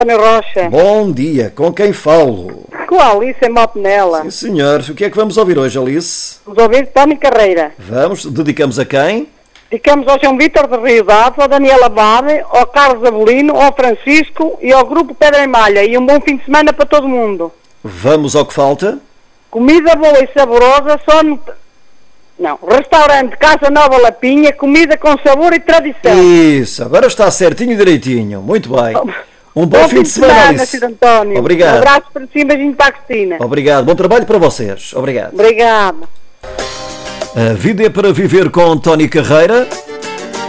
António Rocha. Bom dia, com quem falo? Com a Alice em Mopenela. Sim, senhor. O que é que vamos ouvir hoje, Alice? Os ouvintes de Tony Carreira. Vamos, dedicamos a quem? Dedicamos ao João Vítor de Rio Dado, ao Daniel Abade, ao Carlos Avelino, ao Francisco e ao Grupo Pedra e Malha. E um bom fim de semana para todo mundo. Vamos ao que falta? Comida boa e saborosa só no... Não, restaurante Casa Nova Lapinha, comida com sabor e tradição. Isso, agora está certinho e direitinho. Muito bem. Um bom fim de semana, Alice. Sr. António. Obrigado. Um abraço para si, beijinho para a Cristina. Obrigado. Bom trabalho para vocês. Obrigado. Obrigado. A vida é para viver com Tony Carreira.